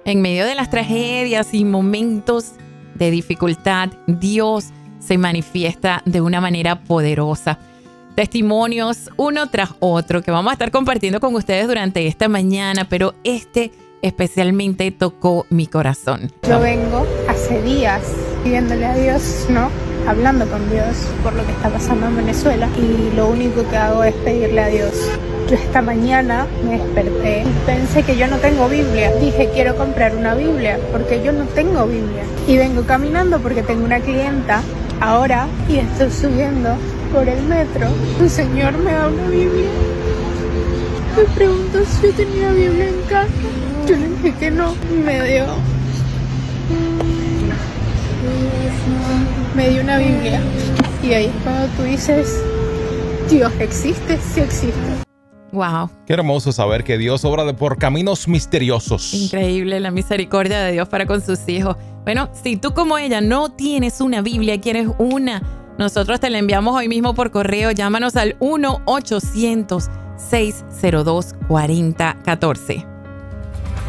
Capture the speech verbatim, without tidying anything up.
En medio de las tragedias y momentos de dificultad, Dios se manifiesta de una manera poderosa. Testimonios uno tras otro que vamos a estar compartiendo con ustedes durante esta mañana, pero este especialmente tocó mi corazón. Yo vengo hace días pidiéndole a Dios, ¿no? Hablando con Dios por lo que está pasando en Venezuela, y lo único que hago es pedirle a Dios. Yo esta mañana me desperté y pensé que yo no tengo Biblia. Dije, quiero comprar una Biblia porque yo no tengo Biblia. Y vengo caminando porque tengo una clienta ahora y estoy subiendo por el metro. El Señor me da una Biblia. Me preguntó si yo tenía Biblia en casa. Yo le dije que no. Me dio... Me dio una Biblia. Y ahí es cuando tú dices, Dios existe, sí existe. Wow. Qué hermoso saber que Dios obra de por caminos misteriosos. Increíble la misericordia de Dios para con sus hijos. Bueno, si tú como ella no tienes una Biblia, quieres una, nosotros te la enviamos hoy mismo por correo. Llámanos al uno ochocientos, seiscientos dos, cuarenta catorce.